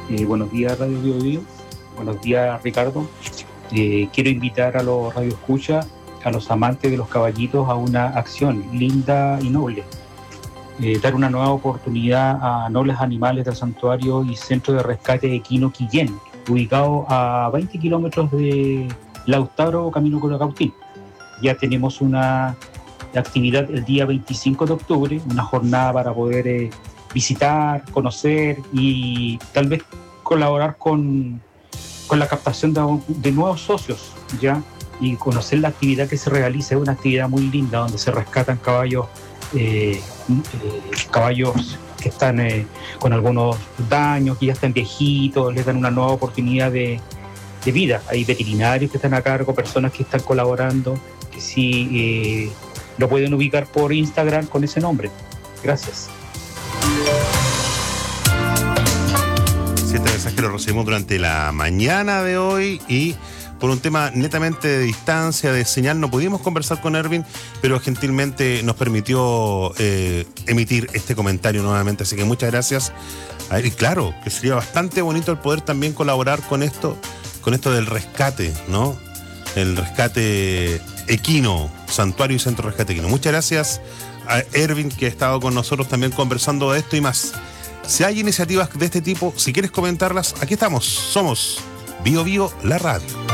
Buenos días, Radio Bio Bio. Buenos días, Ricardo. Quiero invitar a los radioescuchas, a los amantes de los caballitos, a una acción linda y noble. Dar una nueva oportunidad a nobles animales del santuario y centro de rescate equino Quillén, ubicado a 20 kilómetros de Lautaro, camino Colacautín. Ya tenemos una actividad el día 25 de octubre, una jornada para poder visitar, conocer y tal vez colaborar con la captación de nuevos socios, ¿ya? Y conocer la actividad que se realiza. Es una actividad muy linda donde se rescatan caballos que están con algunos daños, que ya están viejitos, les dan una nueva oportunidad de vida. Hay veterinarios que están a cargo, personas que están colaborando, que sí lo pueden ubicar por Instagram con ese nombre. Gracias. Este mensaje lo recibimos durante la mañana de hoy y por un tema netamente de distancia, de señal, no pudimos conversar con Erwin, pero gentilmente nos permitió emitir este comentario nuevamente. Así que muchas gracias. Y claro, que sería bastante bonito el poder también colaborar con esto del rescate, ¿no? El rescate equino, santuario y centro de rescate equino. Muchas gracias a Erwin, que ha estado con nosotros también conversando de esto y más. Si hay iniciativas de este tipo, si quieres comentarlas, aquí estamos. Somos Bio Bio, la radio.